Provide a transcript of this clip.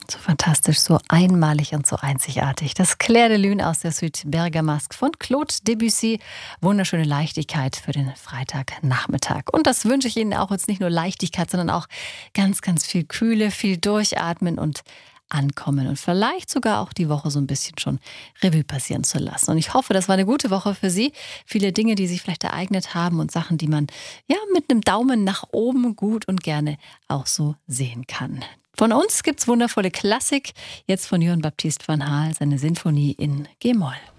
So fantastisch, so einmalig und so einzigartig. Das Clair de Lune aus der Suite Bergamasque von Claude Debussy. Wunderschöne Leichtigkeit für den Freitagnachmittag. Und das wünsche ich Ihnen auch, jetzt nicht nur Leichtigkeit, sondern auch ganz, ganz viel Kühle, viel Durchatmen und ankommen und vielleicht sogar auch die Woche so ein bisschen schon Revue passieren zu lassen. Und ich hoffe, das war eine gute Woche für Sie. Viele Dinge, die sich vielleicht ereignet haben und Sachen, die man ja mit einem Daumen nach oben gut und gerne auch so sehen kann. Von uns gibt's wundervolle Klassik. Jetzt von Johann Baptist van Haal, seine Sinfonie in G-Moll.